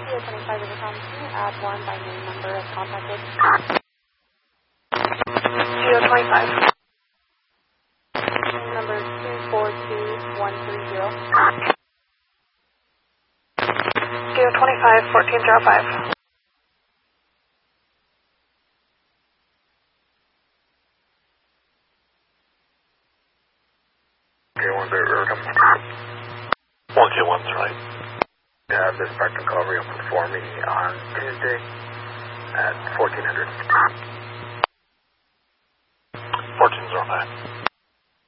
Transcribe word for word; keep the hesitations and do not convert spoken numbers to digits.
Studio twenty-five is a Tom. Can you add one by name number as contacted? Studio twenty-five. Number two four two one three zero. Studio twenty-five, fourteen zero five. K one zero, welcome. one K one's right. You have this part recovery open for me on Tuesday at fourteen hundred. fourteen zero five.